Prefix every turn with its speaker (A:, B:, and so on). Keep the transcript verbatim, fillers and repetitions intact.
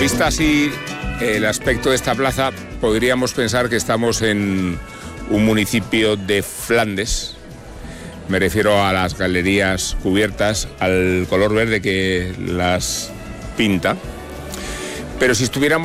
A: Vista así el aspecto de esta plaza, podríamos pensar que estamos en un municipio de Flandes. Me refiero a las galerías cubiertas, al color verde que las pinta. Pero si estuviéramos